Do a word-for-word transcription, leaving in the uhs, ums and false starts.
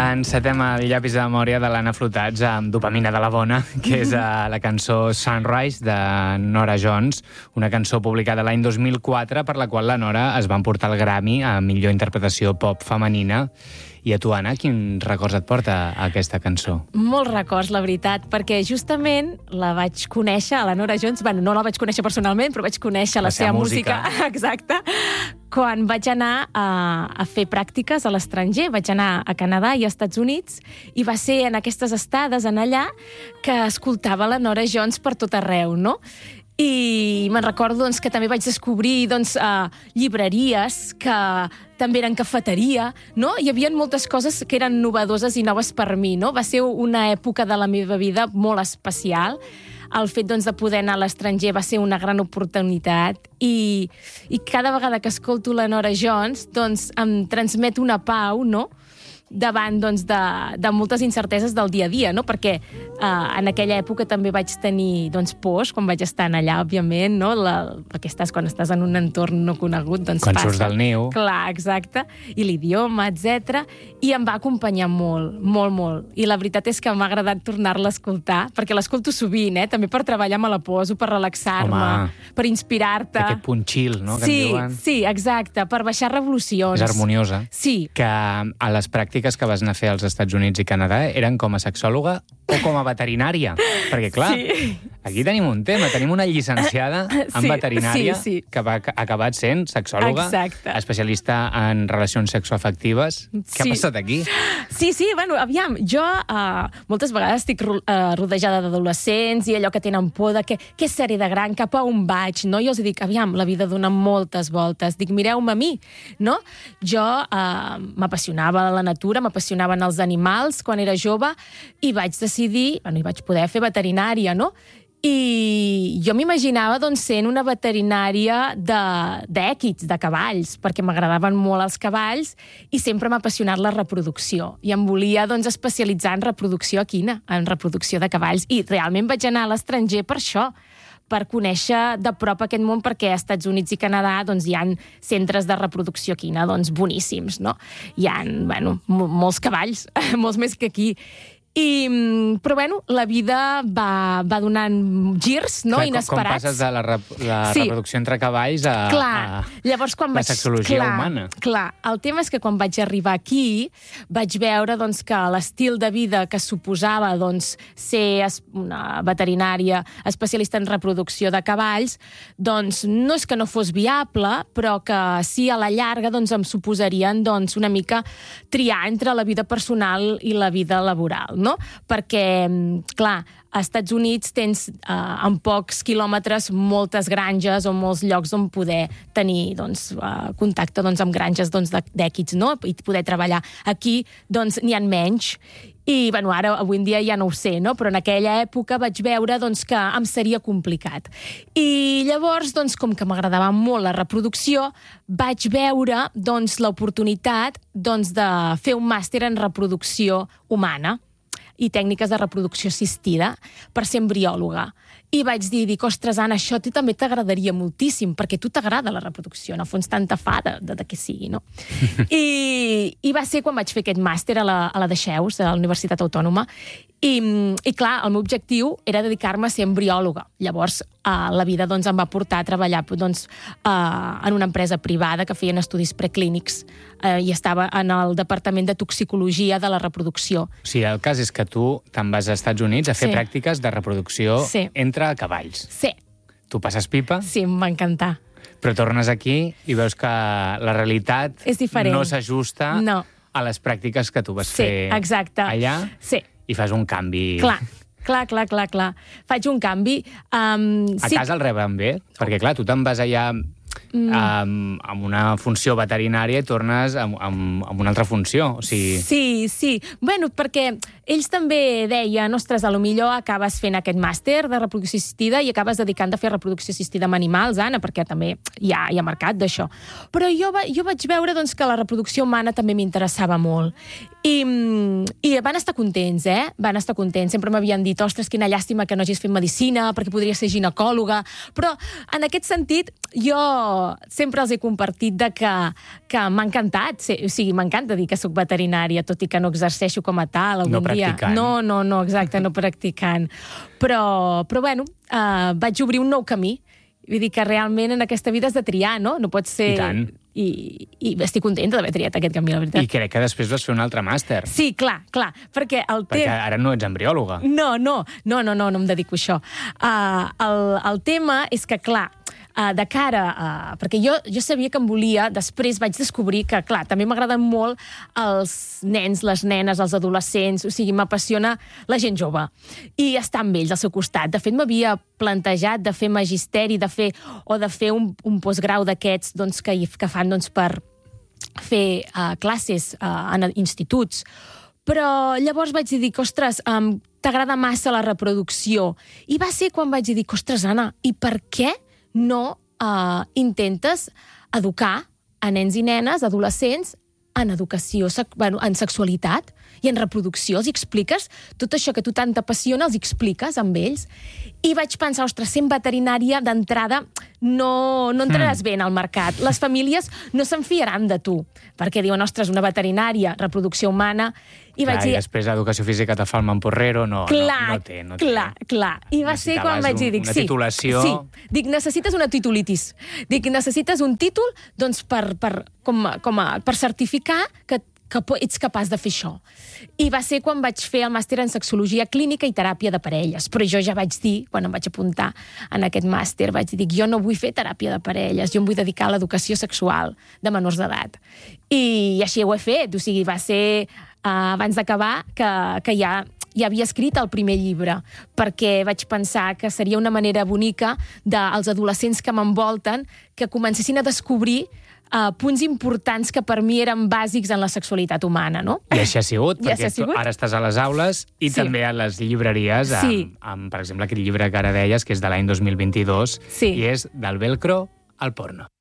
Encetem el llapis de memòria de l'Anna Flotats amb Dopamina de la Bona, que és uh, la cançó Sunrise de Norah Jones, una cançó publicada l'any dos mil quatre per la qual la Nora es va emportar el Grammy a millor interpretació pop femenina. I a tu, Anna, quins records et porta aquesta cançó? Molts records, la veritat, perquè justament la vaig conèixer, a la Norah Jones, bueno, no la vaig conèixer personalment, però vaig conèixer la, la seva música, música exacte, quan vaig anar a, a fer pràctiques a l'estranger. Vaig anar a Canadà i a Estats Units i va ser en aquestes estades en allà que escoltava la Norah Jones per tot arreu, no? I me'n recordo doncs, que també vaig descobrir doncs, uh, llibreries que també eren cafeteria, no? Hi havia moltes coses que eren novedoses i noves per mi, no? Va ser una època de la meva vida molt especial. El fet doncs, de poder anar a l'estranger va ser una gran oportunitat i, i cada vegada que escolto la Norah Jones doncs, em transmet una pau, no?, davant doncs, de, de moltes incerteses del dia a dia, no? Perquè eh, en aquella època també vaig tenir doncs, pors, quan vaig estar allà, òbviament, no? La, perquè estàs, quan estàs en un entorn no conegut, doncs quan passa. Quan surts del niu. Clar, exacte. I l'idioma, etcètera. I em va acompanyar molt, molt, molt. I la veritat és que m'ha agradat tornar-la a escoltar, perquè l'escolto sovint, eh? També per treballar me la poso, per relaxar-me, per inspirar-te. Aquest punt chill, no?, que sí, en diuen. Sí, exacte, per baixar revolucions. És harmoniosa. Sí. Que a les pràctiques que vas anar a fer als Estats Units i Canadà eren com a sexòloga o com a veterinària. Perquè, clar, sí. Aquí tenim un tema. Tenim una llicenciada en sí, veterinària sí, sí. que va acabat sent sexòloga, exacte. Especialista en relacions sexoafectives. Què sí. ha passat aquí? Sí, sí, bueno, aviam, jo uh, moltes vegades estic uh, rodejada d'adolescents i allò que tenen por de que, què seré de gran, cap a on vaig, no? Jo els dic, aviam, la vida dona moltes voltes. Dic, mireu-me a mi, no? Jo uh, m'apassionava la natura, m'apassionaven els animals quan era jove i vaig decidir, bueno, i vaig poder fer veterinària, no? I jo m'imaginava doncs, sent una veterinària d'èquids, de, de cavalls, perquè m'agradaven molt els cavalls i sempre m'ha apassionat la reproducció. I em volia doncs, especialitzar en reproducció equina, en reproducció de cavalls. I realment vaig anar a l'estranger per això, per conèixer de prop aquest món, perquè als Estats Units i Canadà doncs, hi ha centres de reproducció equina doncs, boníssims, no? Hi ha bueno, molts cavalls, molts més que aquí. I, però, bueno, la vida va, va donant girs, no?, clar, inesperats. Com passes de la, rep la sí. reproducció entre cavalls a, clar. a Llavors, quan la vaig... sexologia clar, humana. Clar, el tema és que quan vaig arribar aquí vaig veure doncs, que l'estil de vida que suposava doncs, ser una veterinària especialista en reproducció de cavalls doncs, no és que no fos viable, però que sí, a la llarga doncs, em suposarien doncs, una mica triar entre la vida personal i la vida laboral, no? Perquè, clar, als Estats Units tens eh, en pocs quilòmetres moltes granges o molts llocs on poder tenir doncs, eh, contacte doncs, amb granges doncs, d'èquids, no? I poder treballar. Aquí doncs, n'hi ha menys. I bueno, ara, avui en dia ja no ho sé, no? Però en aquella època vaig veure doncs, que em seria complicat. I llavors, doncs, com que m'agradava molt la reproducció, vaig veure doncs, l'oportunitat doncs, de fer un màster en reproducció humana i tècniques de reproducció assistida per ser embriòloga. I vaig dir, dic, ostres, Anna, això a tu també t'agradaria moltíssim, perquè a tu t'agrada la reproducció, en el fons tant te fa de, de, de què sigui, no? I, I va ser quan vaig fer aquest màster a la, a la Dexeus, a la Universitat Autònoma, i, i clar, el meu objectiu era dedicar-me a ser embriòloga. Llavors, eh, la vida doncs, em va portar a treballar doncs, eh, en una empresa privada que feien estudis preclínics eh, i estava en el departament de toxicologia de la reproducció. O sigui, el cas és que tu te'n vas als Estats Units a fer sí. pràctiques de reproducció sí. entre cavalls. Sí. Tu passes pipa? Sí, em va encantar. Però tornes aquí i veus que la realitat és diferent. No s'ajusta no. a les pràctiques que tu vas sí, fer exacte. allà sí. i fas un canvi. Clar, clar, clar, clar, clar. Faig un canvi. Um, a sí. casa el reben bé? Perquè, clar, tu te'n vas allà mm. amb, amb una funció veterinària i tornes amb, amb, amb una altra funció. O sigui... Sí, sí. Bueno, perquè ells també deien, ostres, a lo millor acabes fent aquest màster de reproducció assistida i acabes dedicant a fer reproducció assistida amb animals, Anna, perquè també hi ha, hi ha mercat d'això. Però jo, va, jo vaig veure doncs, que la reproducció humana també m'interessava molt. I, I van estar contents, eh? Van estar contents. Sempre m'havien dit, ostres, quina llàstima que no hagis fet medicina, perquè podria ser ginecòloga. Però, en aquest sentit, jo però sempre els he compartit de que, que m'ha encantat, o sigui, m'encanta dir que sóc veterinària, tot i que no exerceixo com a tal algun no dia. practicant. No, no, no, exacte, no practicant. Però, però bueno, uh, vaig obrir un nou camí. Vull dir que realment en aquesta vida has de triar, no? No pot ser... I tant. I, i estic contenta d'haver triat aquest camí, la veritat. I crec que després vas fer un altre màster. Sí, clar, clar, perquè el Perquè tema... ara no ets embriòloga. No, no, no, no, no, no em dedico a això. Uh, el, el tema és que, clar, uh, de cara a... Perquè jo, jo sabia que em volia, després vaig descobrir que, clar, també m'agraden molt els nens, les nenes, els adolescents, o sigui, m'apassiona la gent jove. I estar amb ells al seu costat. De fet, m'havia plantejat de fer magisteri, de fer, o de fer un, un postgrau d'aquests doncs, que, que fan doncs, per fer uh, classes uh, en instituts. Però llavors vaig dir, ostres, um, t'agrada massa la reproducció. I va ser quan vaig dir, ostres, Anna, i per què no uh, intentes educar a nens i nenes, adolescents, en educació, bueno, en sexualitat i en reproducció, els expliques tot això que a tu tant t'apassiona, els expliques amb ells. I vaig pensar, ostres, sent veterinària d'entrada no, no entraràs mm. bé en el mercat. Les famílies no se'n fiaran de tu, perquè diuen, ostres, una veterinària, reproducció humana... I clar, vaig dir... i després educació física te fa el mamporrero, no, clar, no, no té. No té. Clar, clar. I va ser quan vaig dir, dic, una sí, titulació... sí. Dic, necessites una titulitis. Dic, necessites un títol doncs, per, per, com, a, com a, per certificar que que ets capaç de fer això. I va ser quan vaig fer el màster en sexologia clínica i teràpia de parelles. Però jo ja vaig dir, quan em vaig apuntar en aquest màster, vaig dir, jo no vull fer teràpia de parelles, jo em vull dedicar a l'educació sexual de menors d'edat. I així ho he fet, o sigui, va ser uh, abans d'acabar que, que ja ja havia escrit el primer llibre, perquè vaig pensar que seria una manera bonica dels adolescents que m'envolten que comencessin a descobrir Uh, punts importants que per mi eren bàsics en la sexualitat humana, no? I així ha sigut, ja perquè sigut. Tu ara estàs a les aules i sí. també a les llibreries, amb, sí. amb, per exemple, aquest llibre que ara deies, que és de l'any dos mil vint-i-dos, sí. i és Del velcro al porno.